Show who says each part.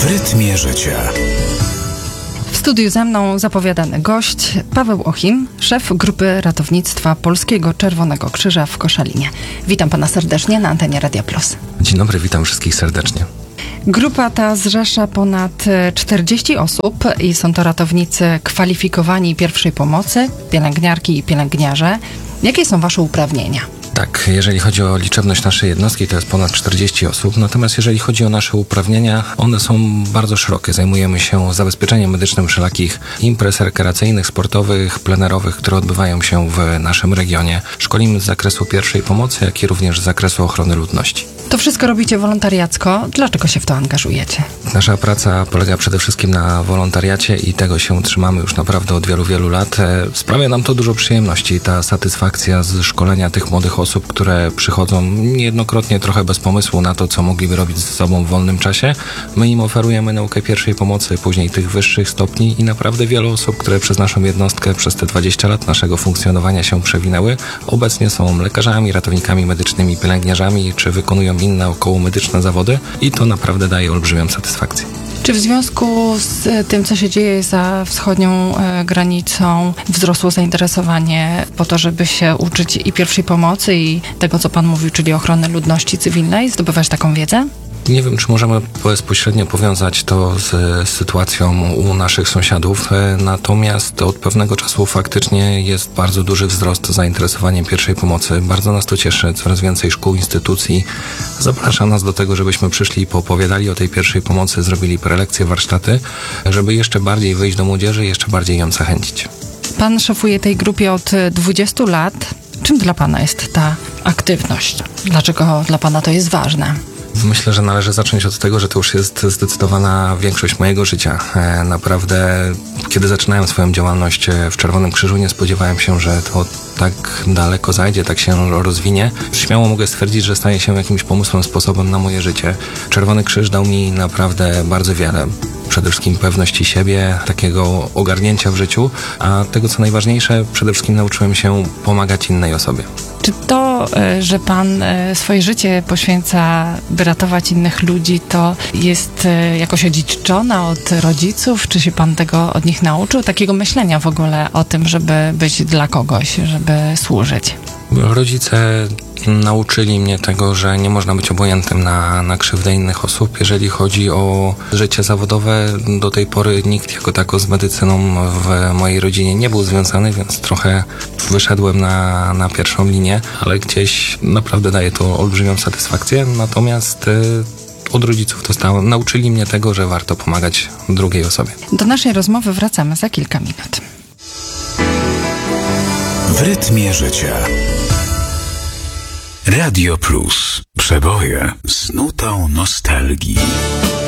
Speaker 1: W rytmie życia.
Speaker 2: W studiu ze mną zapowiadany gość Paweł Ochim, szef grupy ratownictwa Polskiego Czerwonego Krzyża w Koszalinie. Witam pana serdecznie na antenie Radia Plus.
Speaker 3: Dzień dobry, witam wszystkich serdecznie.
Speaker 2: Grupa ta zrzesza ponad 40 osób i są to ratownicy kwalifikowani pierwszej pomocy, pielęgniarki i pielęgniarze. Jakie są wasze uprawnienia?
Speaker 3: Tak, jeżeli chodzi o liczebność naszej jednostki, to jest ponad 40 osób, natomiast jeżeli chodzi o nasze uprawnienia, one są bardzo szerokie. Zajmujemy się zabezpieczeniem medycznym wszelakich imprez rekreacyjnych, sportowych, plenerowych, które odbywają się w naszym regionie. Szkolimy z zakresu pierwszej pomocy, jak i również z zakresu ochrony ludności.
Speaker 2: To wszystko robicie wolontariacko. Dlaczego się w to angażujecie?
Speaker 3: Nasza praca polega przede wszystkim na wolontariacie i tego się trzymamy już naprawdę od wielu, wielu lat. Sprawia nam to dużo przyjemności. Ta satysfakcja z szkolenia tych młodych osób, które przychodzą niejednokrotnie trochę bez pomysłu na to, co mogliby robić ze sobą w wolnym czasie. My im oferujemy naukę pierwszej pomocy, później tych wyższych stopni i naprawdę wiele osób, które przez naszą jednostkę, przez te 20 lat naszego funkcjonowania się przewinęły, obecnie są lekarzami, ratownikami medycznymi, pielęgniarzami, czy wykonują inne okołomedyczne zawody i to naprawdę daje olbrzymią satysfakcję.
Speaker 2: Czy w związku z tym, co się dzieje za wschodnią granicą, wzrosło zainteresowanie po to, żeby się uczyć i pierwszej pomocy, i tego, co pan mówił, czyli ochrony ludności cywilnej, zdobywać taką wiedzę?
Speaker 3: Nie wiem, czy możemy bezpośrednio powiązać to z sytuacją u naszych sąsiadów, natomiast od pewnego czasu faktycznie jest bardzo duży wzrost zainteresowania pierwszej pomocy. Bardzo nas to cieszy. Coraz więcej szkół, instytucji zaprasza nas do tego, żebyśmy przyszli i poopowiadali o tej pierwszej pomocy, zrobili prelekcje, warsztaty, żeby jeszcze bardziej wyjść do młodzieży i jeszcze bardziej ją zachęcić.
Speaker 2: Pan szefuje tej grupie od 20 lat. Czym dla pana jest ta aktywność? Dlaczego dla pana to jest ważne?
Speaker 3: Myślę, że należy zacząć od tego, że to już jest zdecydowana większość mojego życia. Naprawdę, kiedy zaczynałem swoją działalność w Czerwonym Krzyżu, nie spodziewałem się, że to tak daleko zajdzie, tak się rozwinie. Śmiało mogę stwierdzić, że staje się jakimś pomysłem, sposobem na moje życie. Czerwony Krzyż dał mi naprawdę bardzo wiele. Przede wszystkim pewności siebie, takiego ogarnięcia w życiu, a tego, co najważniejsze, przede wszystkim nauczyłem się pomagać innej osobie.
Speaker 2: Czy to, że pan swoje życie poświęca, by ratować innych ludzi, to jest jakoś odziedziczone od rodziców? Czy się pan tego od nich nauczył? Takiego myślenia w ogóle o tym, żeby być dla kogoś, żeby służyć?
Speaker 3: Rodzice nauczyli mnie tego, że nie można być obojętnym na krzywdę innych osób. Jeżeli chodzi o życie zawodowe, do tej pory nikt jako tako z medycyną w mojej rodzinie nie był związany, więc trochę wyszedłem na pierwszą linię, ale gdzieś naprawdę daje to olbrzymią satysfakcję. Natomiast od rodziców dostałem. Nauczyli mnie tego, że warto pomagać drugiej osobie.
Speaker 2: Do naszej rozmowy wracamy za kilka minut.
Speaker 1: W rytmie życia. Radio Plus. Przeboje z nutą nostalgii.